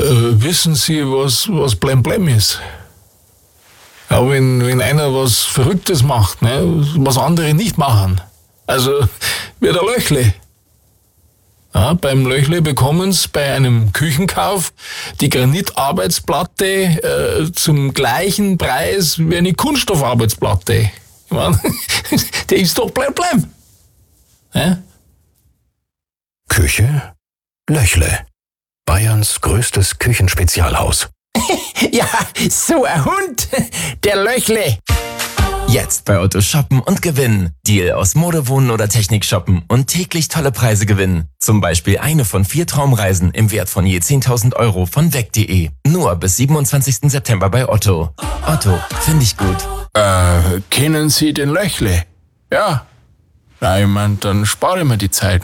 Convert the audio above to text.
Wissen Sie, was Blemblem ist? Ja, wenn einer was Verrücktes macht, ne, was andere nicht machen. Also, wie der Löchle. Ja, beim Löchle bekommen Sie bei einem Küchenkauf die Granitarbeitsplatte zum gleichen Preis wie eine Kunststoffarbeitsplatte. Ich mein, der ist doch Blemblem. Ja? Küche Löchle. Bayerns größtes Küchenspezialhaus. Ja, so ein Hund, der Löchle. Jetzt bei Otto shoppen und gewinnen. Deal aus Mode, Wohnen oder Technik shoppen und täglich tolle Preise gewinnen. Zum Beispiel eine von 4 Traumreisen im Wert von je 10.000 Euro von weg.de. Nur bis 27. September bei Otto. Otto, finde ich gut. Kennen Sie den Löchle? Ja. Na, ich mein, dann spare ich mir die Zeit.